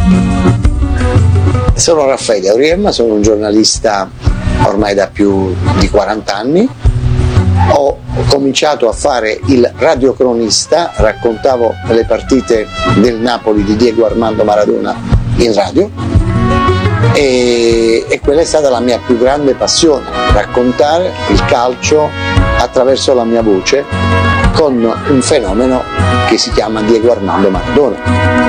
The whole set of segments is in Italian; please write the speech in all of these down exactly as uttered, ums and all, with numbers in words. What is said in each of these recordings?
Sono Raffaele Auriemma, sono un giornalista ormai da più di quaranta anni. Ho cominciato a fare il radiocronista, raccontavo le partite del Napoli di Diego Armando Maradona in radio e, e quella è stata la mia più grande passione, raccontare il calcio attraverso la mia voce con un fenomeno che si chiama Diego Armando Maradona.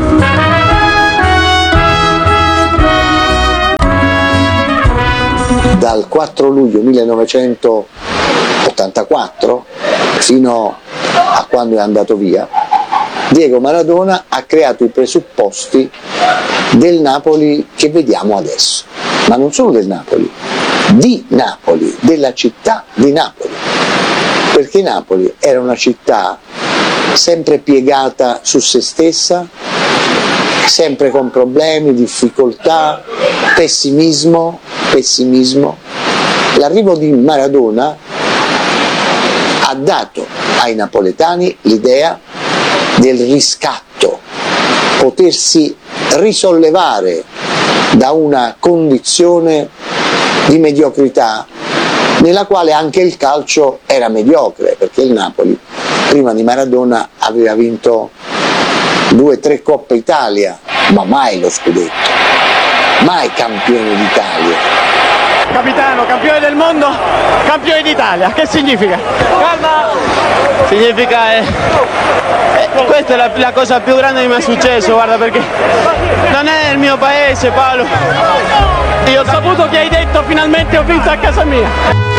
Dal quattro luglio millenovecentottantaquattro fino a quando è andato via, Diego Maradona ha creato i presupposti del Napoli che vediamo adesso, ma non solo del Napoli, di Napoli, della città di Napoli, perché Napoli era una città sempre piegata su se stessa, sempre con problemi, difficoltà, pessimismo, pessimismo. L'arrivo di Maradona ha dato ai napoletani l'idea del riscatto, potersi risollevare da una condizione di mediocrità nella quale anche il calcio era mediocre, perché il Napoli prima di Maradona aveva vinto due o tre Coppe Italia, ma mai lo scudetto, mai campione d'Italia. Capitano, campione del mondo, campione d'Italia, che significa? Calma! Significa, eh, eh, questa è la, la cosa più grande che mi è successo, guarda, perché non è il mio paese, Paolo. Io ho saputo che hai detto finalmente ho vinto a casa mia.